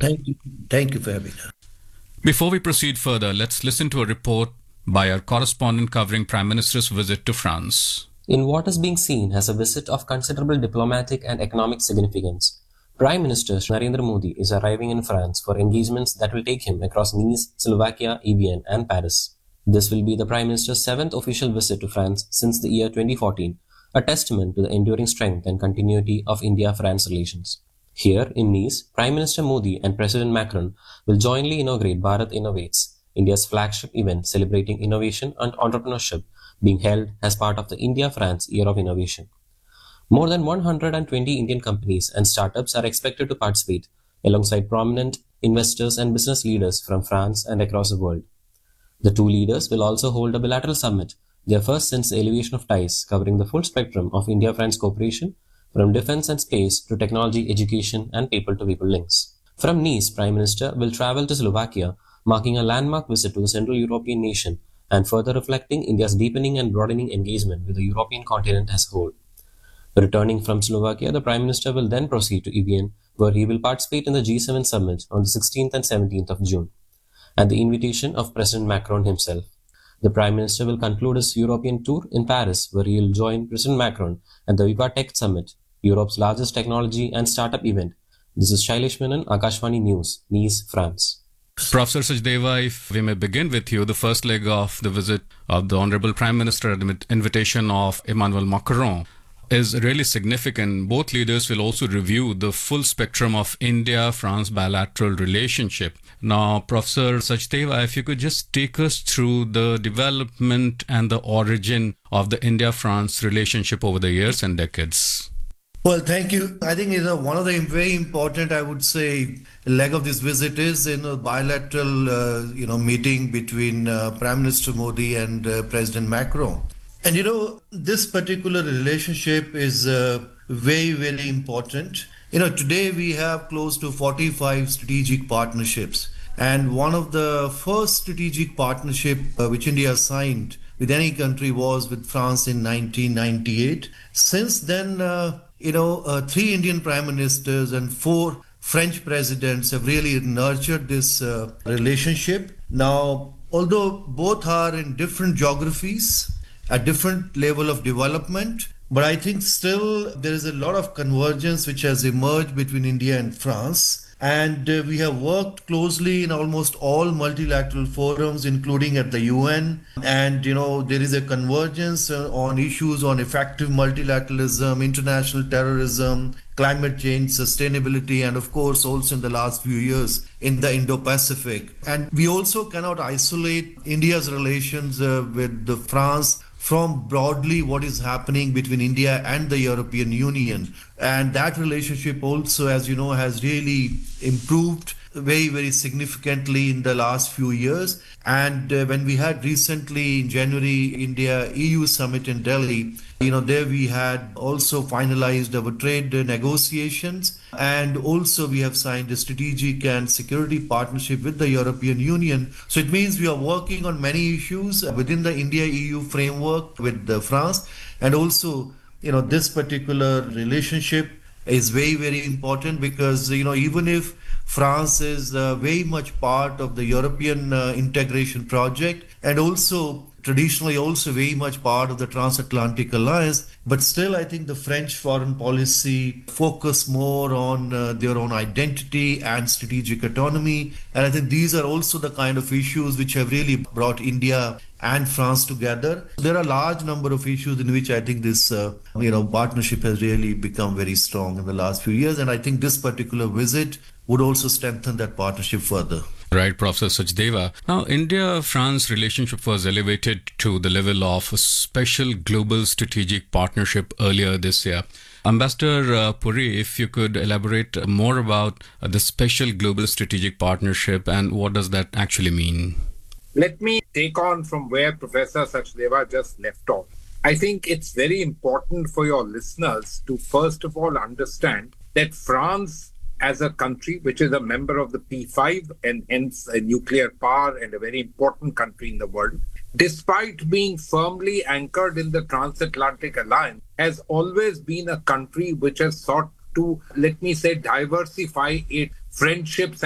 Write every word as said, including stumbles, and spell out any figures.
Thank you. Thank you for having us. Before we proceed further, let's listen to a report by our correspondent covering Prime Minister's visit to France. In what is being seen as a visit of considerable diplomatic and economic significance, Prime Minister Narendra Modi is arriving in France for engagements that will take him across Nice, Slovakia, Evian, and Paris. This will be the Prime Minister's seventh official visit to France since the year twenty fourteen, a testament to the enduring strength and continuity of India-France relations. Here in Nice, Prime Minister Modi and President Macron will jointly inaugurate Bharat Innovates, India's flagship event celebrating innovation and entrepreneurship, being held as part of the India-France Year of Innovation. More than one hundred twenty Indian companies and startups are expected to participate, alongside prominent investors and business leaders from France and across the world. The two leaders will also hold a bilateral summit, their first since the elevation of ties, covering the full spectrum of India-France cooperation, from defense and space to technology, education, and people-to-people links. From Nice, Prime Minister will travel to Slovakia, marking a landmark visit to the Central European nation and further reflecting India's deepening and broadening engagement with the European continent as a whole. Returning from Slovakia, the Prime Minister will then proceed to Evian, where he will participate in the G seven summit on the sixteenth and seventeenth of June, at the invitation of President Macron himself. The Prime Minister will conclude his European tour in Paris, where he will join President Macron at the Viva Tech Summit, Europe's largest technology and startup event. This is Shailesh Menon, Akashvani News, Nice, France. Professor Sachdeva, if we may begin with you, the first leg of the visit of the Honorable Prime Minister at the invitation of Emmanuel Macron is really significant. Both leaders will also review the full spectrum of India-France bilateral relationship. Now, Professor Sachdeva, if you could just take us through the development and the origin of the India-France relationship over the years and decades. Well, thank you. I think you know, one of the very important, I would say, leg of this visit is in a bilateral, uh, you know, meeting between uh, Prime Minister Modi and uh, President Macron. And you know, this particular relationship is uh, very, very important. You know, today we have close to forty-five strategic partnerships. And one of the first strategic partnership uh, which India signed with any country was with France in nineteen ninety-eight. Since then, uh, you know, uh, three Indian prime ministers and four French presidents have really nurtured this uh, relationship. Now, although both are in different geographies, a different level of development, but I think still there is a lot of convergence which has emerged between India and France. And uh, we have worked closely in almost all multilateral forums, including at the U N. And, you know, there is a convergence uh, on issues on effective multilateralism, international terrorism, climate change, sustainability, and of course, also in the last few years in the Indo-Pacific. And we also cannot isolate India's relations uh, with the France from broadly what is happening between India and the European Union. And that relationship also, as you know, has really improved very, very significantly in the last few years. And uh, when we had recently in January, India E U summit in Delhi, you know, there we had also finalized our trade negotiations. And also we have signed a strategic and security partnership with the European Union. So it means we are working on many issues within the India E U framework with uh, France. And also, you know, this particular relationship is very, very important because, you know, even if France is uh, very much part of the European uh, integration project and also traditionally also very much part of the transatlantic alliance, but still I think the French foreign policy focus more on uh, their own identity and strategic autonomy. And I think these are also the kind of issues which have really brought India and France together. There are a large number of issues in which I think this uh, you know partnership has really become very strong in the last few years. And I think this particular visit would also strengthen that partnership further. Right, Professor Sachdeva. Now, India-France relationship was elevated to the level of a special global strategic partnership earlier this year. Ambassador uh, Puri, if you could elaborate more about uh, the special global strategic partnership and what does that actually mean? Let me take on from where Professor Sachdeva just left off. I think it's very important for your listeners to first of all understand that France as a country, which is a member of the P five and hence a nuclear power and a very important country in the world, despite being firmly anchored in the transatlantic alliance, has always been a country which has sought to, let me say, diversify its friendships